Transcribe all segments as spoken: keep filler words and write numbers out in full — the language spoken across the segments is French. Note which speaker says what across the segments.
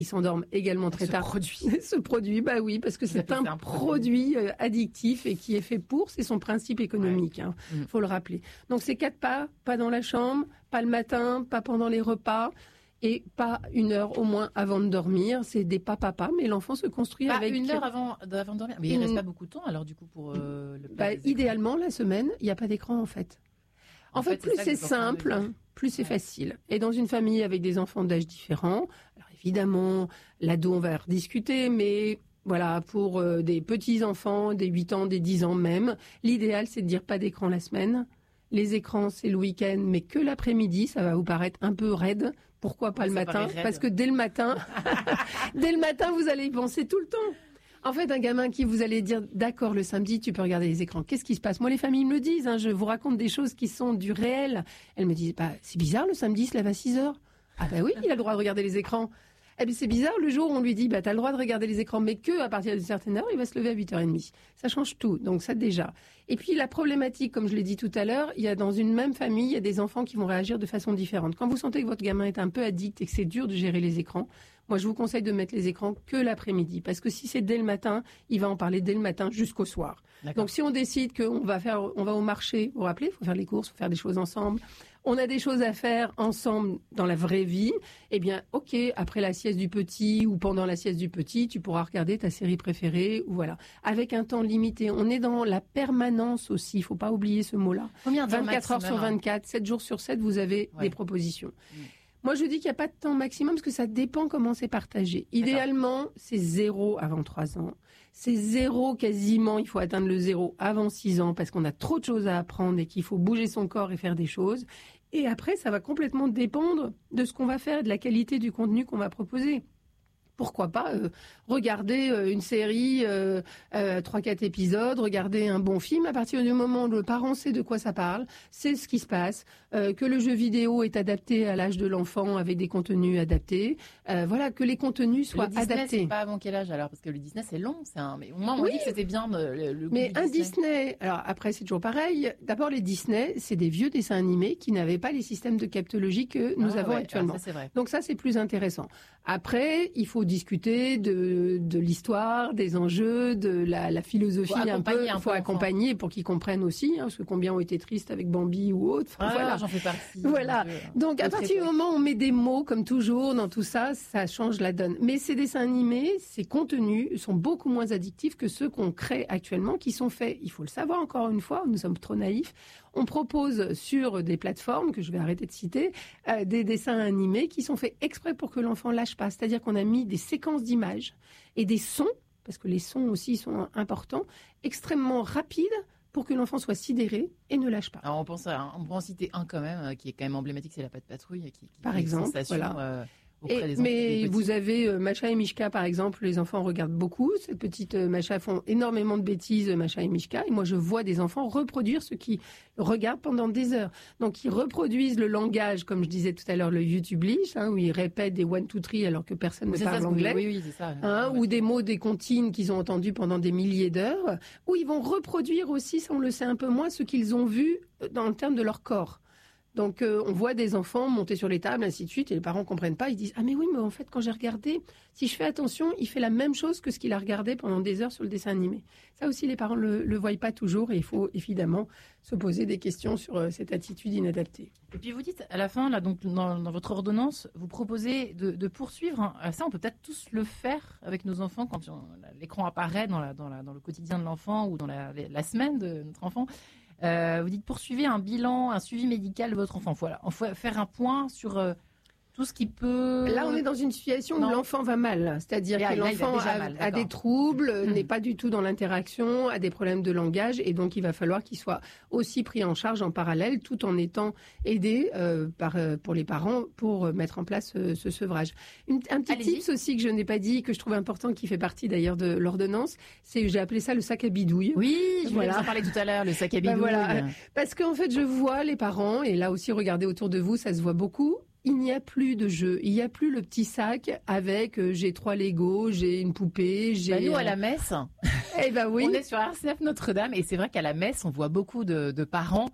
Speaker 1: Ils s'endorment également très
Speaker 2: ce
Speaker 1: tard.
Speaker 2: Produit.
Speaker 1: Ce produit, bah oui, parce que c'est un, un produit euh, addictif et qui est fait pour, c'est son principe économique, il ouais. hein, mmh. faut le rappeler. Donc c'est quatre pas, pas dans la chambre, pas le matin, pas pendant les repas et pas une heure au moins avant de dormir. C'est des pas papa, mais l'enfant se construit
Speaker 2: pas
Speaker 1: avec...
Speaker 2: une heure avant, avant de dormir. Mais il ne reste pas beaucoup de temps alors du coup pour euh, le
Speaker 1: bah, idéalement, la semaine, il n'y a pas d'écran en fait. En, en fait, fait, plus c'est, c'est simple, plus c'est ouais. facile. Et dans une famille avec des enfants d'âge différents, alors évidemment, l'ado, on va rediscuter, mais voilà, pour euh, des petits-enfants, des huit ans, des dix ans même, l'idéal, c'est de dire pas d'écran la semaine. Les écrans, c'est le week-end, mais que l'après-midi, ça va vous paraître un peu raide. Pourquoi pas ouais, le matin ? Parce que dès le matin, dès le matin, vous allez y penser tout le temps. En fait, un gamin qui vous allez dire, d'accord, le samedi, tu peux regarder les écrans. Qu'est-ce qui se passe ? Moi, les familles me le disent, hein, je vous raconte des choses qui sont du réel. Elles me disent, bah, c'est bizarre, le samedi, il se lève à six heures. Ah bah oui, il a le droit de regarder les écrans. Eh bien, c'est bizarre, le jour où on lui dit, bah, t'as le droit de regarder les écrans, mais que à partir d'une certaine heure, il va se lever à huit heures trente. Ça change tout, donc ça déjà. Et puis, la problématique, comme je l'ai dit tout à l'heure, il y a dans une même famille, il y a des enfants qui vont réagir de façon différente. Quand vous sentez que votre gamin est un peu addict et que c'est dur de gérer les écrans, moi, je vous conseille de mettre les écrans que l'après-midi. Parce que si c'est dès le matin, il va en parler dès le matin jusqu'au soir. D'accord. Donc, si on décide qu'on va faire, on va au marché, vous vous rappelez, il faut faire les courses, il faut faire des choses ensemble. On a des choses à faire ensemble dans la vraie vie. Eh bien, ok, après la sieste du petit ou pendant la sieste du petit, tu pourras regarder ta série préférée ou voilà. Avec un temps limité. On est dans la permanence aussi. Il faut pas oublier ce mot-là.
Speaker 2: Combien de temps
Speaker 1: vingt-quatre heures sur vingt-quatre, sept jours sur sept, vous avez ouais. des propositions. Mmh. Moi, je dis qu'il n'y a pas de temps maximum parce que ça dépend comment c'est partagé. Idéalement, c'est zéro avant trois ans. C'est zéro quasiment, il faut atteindre le zéro avant six ans parce qu'on a trop de choses à apprendre et qu'il faut bouger son corps et faire des choses. Et après, ça va complètement dépendre de ce qu'on va faire et de la qualité du contenu qu'on va proposer. Pourquoi pas euh, regarder euh, une série, euh, euh, trois, quatre épisodes, regarder un bon film. À partir du moment où le parent sait de quoi ça parle, sait ce qui se passe, euh, que le jeu vidéo est adapté à l'âge de l'enfant avec des contenus adaptés. Euh, voilà, que les contenus soient
Speaker 2: le Disney,
Speaker 1: adaptés.
Speaker 2: C'est pas avant quel âge alors ? Parce que le Disney, c'est long. C'est un... Mais au moins, on oui. dit que c'était bien le, le goût
Speaker 1: Mais
Speaker 2: du
Speaker 1: un
Speaker 2: Disney.
Speaker 1: Disney, alors après, c'est toujours pareil. D'abord, les Disney, c'est des vieux dessins animés qui n'avaient pas les systèmes de captologie que nous
Speaker 2: ah,
Speaker 1: avons
Speaker 2: ouais.
Speaker 1: actuellement.
Speaker 2: Alors, ça, c'est vrai.
Speaker 1: Donc ça, c'est plus intéressant. Après, il faut discuter de, de l'histoire, des enjeux, de la, la philosophie un peu. Il faut accompagner pour qu'ils comprennent aussi, hein, parce que combien ont été tristes avec Bambi ou autre. Enfin,
Speaker 2: ah,
Speaker 1: voilà,
Speaker 2: j'en fais partie.
Speaker 1: Voilà. Donc à partir du moment où on met des mots, comme toujours, dans tout ça, ça change la donne. Mais ces dessins animés, ces contenus sont beaucoup moins addictifs que ceux qu'on crée actuellement, qui sont faits, il faut le savoir encore une fois, nous sommes trop naïfs. On propose sur des plateformes, que je vais arrêter de citer, euh, des dessins animés qui sont faits exprès pour que l'enfant lâche pas. C'est-à-dire qu'on a mis des séquences d'images et des sons, parce que les sons aussi sont importants, extrêmement rapides pour que l'enfant soit sidéré et ne lâche pas.
Speaker 2: Alors on pense à, on peut en citer un quand même, euh, qui est quand même emblématique, c'est la Patte Patrouille. Qui, qui
Speaker 1: Par exemple, voilà.
Speaker 2: Euh,
Speaker 1: Et, mais vous avez euh, Macha et Mishka, par exemple, les enfants regardent beaucoup. Ces petites euh, Macha font énormément de bêtises, Macha et Mishka. Et moi, je vois des enfants reproduire ce qu'ils regardent pendant des heures. Donc, ils reproduisent le langage, comme je disais tout à l'heure, le YouTublish, hein, où ils répètent des one, two, three alors que personne oui, ne parle
Speaker 2: ça,
Speaker 1: anglais.
Speaker 2: Oui, oui, c'est ça.
Speaker 1: Hein,
Speaker 2: ouais,
Speaker 1: ou
Speaker 2: ouais.
Speaker 1: des mots, des comptines qu'ils ont entendus pendant des milliers d'heures. Où ils vont reproduire aussi, ça on le sait un peu moins, ce qu'ils ont vu dans le terme de leur corps. Donc, euh, on voit des enfants monter sur les tables, ainsi de suite, et les parents comprennent pas. Ils disent « Ah mais oui, mais en fait, quand j'ai regardé, si je fais attention, il fait la même chose que ce qu'il a regardé pendant des heures sur le dessin animé. » Ça aussi, les parents le, le voient pas toujours, et il faut évidemment se poser des questions sur euh, cette attitude inadaptée.
Speaker 2: Et puis vous dites, à la fin, là, donc, dans, dans votre ordonnance, vous proposez de, de poursuivre. Hein. Ça, on peut peut-être tous le faire avec nos enfants quand on, l'écran apparaît dans, la, dans, la, dans le quotidien de l'enfant ou dans la, la semaine de notre enfant. Euh, vous dites poursuivez un bilan, un suivi médical de votre enfant. Voilà, on faut faire un point sur euh, tout ce qui peut...
Speaker 1: Là, on est dans une situation non. où l'enfant va mal. C'est-à-dire que là, l'enfant a, mal, a des troubles, mmh. n'est pas du tout dans l'interaction, a des problèmes de langage. Et donc, il va falloir qu'il soit aussi pris en charge en parallèle, tout en étant aidé euh, par, euh, pour les parents pour euh, mettre en place euh, ce sevrage. Une, un petit
Speaker 2: Allez-y.
Speaker 1: tips aussi que je n'ai pas dit, que je trouve important, qui fait partie d'ailleurs de l'ordonnance, c'est, j'ai appelé ça le sac à bidouille.
Speaker 2: Oui, je voulais voilà. vous en parler tout à l'heure, le sac à bidouille. Ben voilà.
Speaker 1: Parce qu'en fait, je vois les parents, et là aussi, regardez autour de vous, ça se voit beaucoup. Il n'y a plus de jeu, il n'y a plus le petit sac avec euh, j'ai trois Legos, j'ai une poupée, j'ai...
Speaker 2: Bah nous, à la messe,
Speaker 1: eh ben oui.
Speaker 2: on est sur R C F Notre-Dame et c'est vrai qu'à la messe, on voit beaucoup de, de parents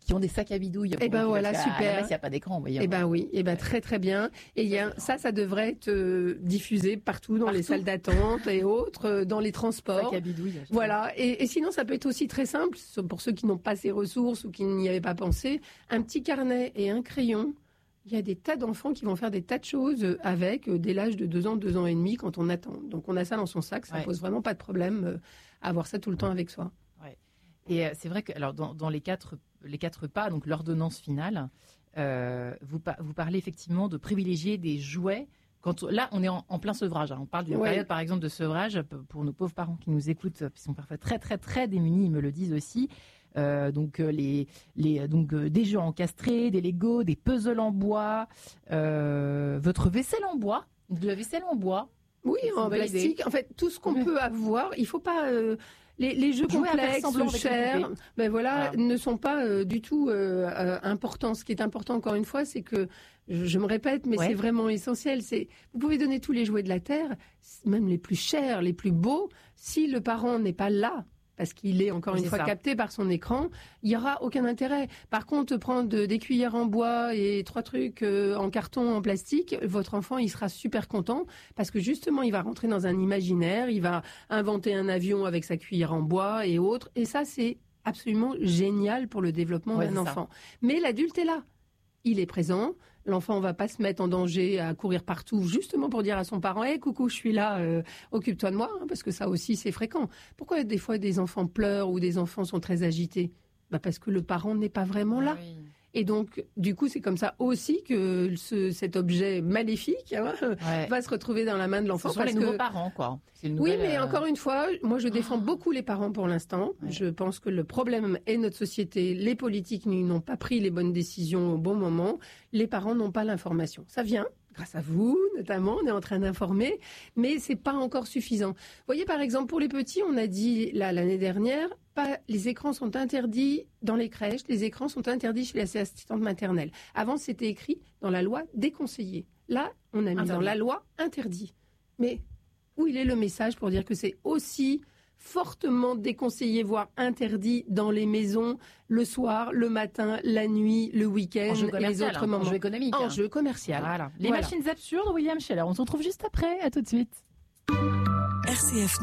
Speaker 2: qui ont des sacs à bidouilles.
Speaker 1: Et ben voilà, super.
Speaker 2: À la messe, il n'y a pas d'écran, vous voyez.
Speaker 1: Et ben oui, et ben très très bien. Et il y a, ça, ça devrait être euh, diffusé partout dans partout. les salles d'attente et autres, euh, dans les transports.
Speaker 2: Sacs à bidouilles.
Speaker 1: Voilà. Et, et sinon, ça peut être aussi très simple pour ceux qui n'ont pas ces ressources ou qui n'y avaient pas pensé. Un petit carnet et un crayon. Il y a des tas d'enfants qui vont faire des tas de choses avec dès l'âge de deux ans, deux ans et demi quand on attend. Donc on a ça dans son sac, ça ne ouais. pose vraiment pas de problème euh, à avoir ça tout le temps avec soi.
Speaker 2: Ouais. Et euh, c'est vrai que alors dans, dans les quatre les quatre pas, donc l'ordonnance finale, euh, vous vous parlez effectivement de privilégier des jouets. Quand là, on est en, en plein sevrage. Hein. On parle d'une ouais. période, par exemple, de sevrage pour nos pauvres parents qui nous écoutent, qui sont parfois très très très démunis, ils me le disent aussi. Euh, donc euh, les, les donc euh, des jeux encastrés, des Lego, des puzzles en bois, euh, votre vaisselle en bois, de la vaisselle en bois.
Speaker 1: Oui, en plastique. Idée. En fait, tout ce qu'on ouais. peut avoir, il faut pas. Euh, les, les jeux Jouer complexes, chers, ben voilà, voilà, ne sont pas euh, du tout euh, euh, importants. Ce qui est important, encore une fois, c'est que je, je me répète, mais ouais. c'est vraiment essentiel. C'est vous pouvez donner tous les jouets de la terre, même les plus chers, les plus beaux, si le parent n'est pas là. Parce qu'il est encore oui, une fois ça. capté par son écran, il n'y aura aucun intérêt. Par contre, prendre de, des cuillères en bois et trois trucs euh, en carton, en plastique, votre enfant, il sera super content parce que justement, il va rentrer dans un imaginaire, il va inventer un avion avec sa cuillère en bois et autres. Et ça, c'est absolument génial pour le développement ouais, d'un enfant. Ça. Mais l'adulte est là. Il est présent. L'enfant ne va pas se mettre en danger à courir partout justement pour dire à son parent hey, « coucou, je suis là, euh, occupe-toi de moi hein, », parce que ça aussi, c'est fréquent. Pourquoi des fois des enfants pleurent ou des enfants sont très agités ? Bah parce que le parent n'est pas vraiment là. Oui. Et donc, du coup, c'est comme ça aussi que ce, cet objet maléfique hein, ouais. va se retrouver dans la main de l'enfant.
Speaker 2: Ce sont
Speaker 1: parce
Speaker 2: les nouveaux
Speaker 1: que...
Speaker 2: parents, quoi.
Speaker 1: C'est une nouvelle, oui, mais euh... encore une fois, moi, je défends oh. beaucoup les parents pour l'instant. Ouais. Je pense que le problème est notre société. Les politiques n'ont pas pris les bonnes décisions au bon moment. Les parents n'ont pas l'information. Ça vient. Grâce à vous, notamment, on est en train d'informer, mais c'est pas encore suffisant. Vous voyez, par exemple, pour les petits, on a dit là l'année dernière, pas, les écrans sont interdits dans les crèches, les écrans sont interdits chez les assistantes maternelles. Avant, c'était écrit dans la loi déconseillé. Là, on a mis interdit. Dans la loi interdit. Mais où il est le message pour dire que c'est aussi fortement déconseillé, voire interdit dans les maisons le soir, le matin, la nuit, le week-end et les autres moments.
Speaker 2: Enjeu économique.
Speaker 1: Enjeu commercial.
Speaker 2: Voilà. Les
Speaker 1: voilà.
Speaker 2: machines absurdes, William Scheller. On se retrouve juste après. À tout de suite.
Speaker 3: R C F